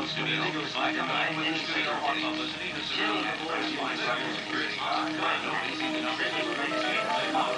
studio. Black and white in studio on publicity. This is